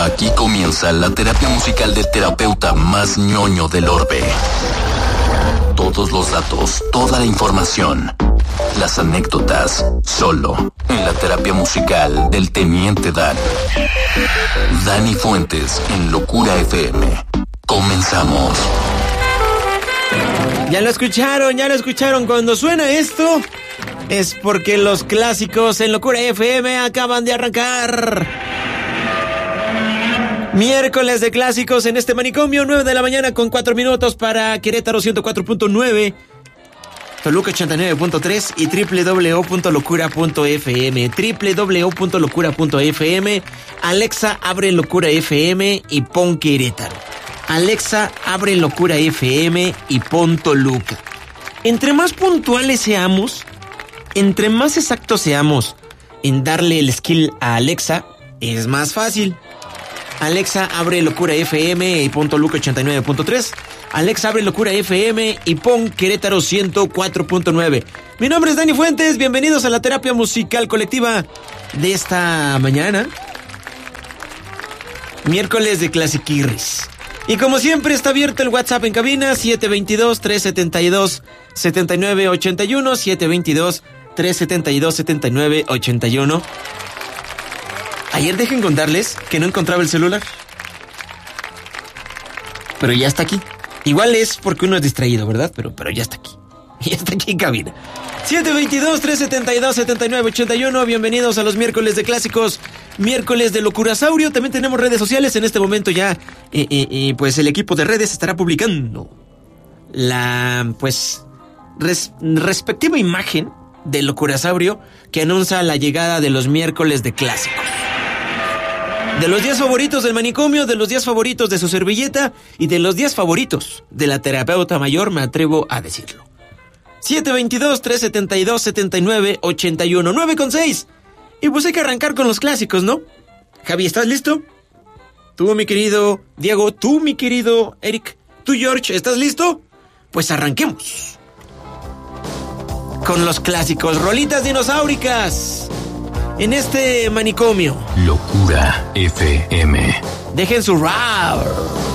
Aquí comienza la terapia musical del terapeuta más ñoño del orbe. Todos los datos, toda la información, las anécdotas, solo en la terapia musical del Teniente Dan. Dani Fuentes en Locura FM. Comenzamos. Ya lo escucharon. Cuando suena esto, es porque los clásicos en Locura FM acaban de arrancar. Miércoles de clásicos en este manicomio, 9 de la mañana con 4 minutos para Querétaro 104.9, Toluca 89.3 y www.locura.fm. www.locura.fm. Alexa, abre Locura FM y pon Querétaro. Alexa, abre Locura FM y pon Toluca. Entre más puntuales seamos, entre más exactos seamos en darle el skill a Alexa, es más fácil. Alexa, abre Locura FM y pon Toluca 89.3. Alexa, abre Locura FM y pon Querétaro 104.9. Mi nombre es Dani Fuentes, bienvenidos a la terapia musical colectiva de esta mañana. Miércoles de Clasiquirris. Y como siempre está abierto el WhatsApp en cabina, 722-372-7981, 722-372-7981. Ayer dejen contarles que no encontraba el celular. Pero ya está aquí. Igual es porque uno es distraído, ¿verdad? Pero ya está aquí. Ya está aquí en cabina. 722-372-7981. Bienvenidos a los miércoles de clásicos. Miércoles de Locurasaurio. También tenemos redes sociales. En este momento ya, pues el equipo de redes estará publicando la, pues, respectiva imagen de Locurasaurio que anuncia la llegada de los miércoles de clásicos. De los días favoritos del manicomio, de los días favoritos de su servilleta y de los días favoritos de la terapeuta mayor, me atrevo a decirlo. 722-372-7981, 9:06. Y pues hay que arrancar con los clásicos, ¿no? Javi, ¿estás listo? Tú, mi querido Diego, tú, mi querido Eric, tú, George, ¿estás listo? Pues arranquemos con los clásicos, rolitas dinosauricas en este manicomio. Locura FM. Dejen su rap.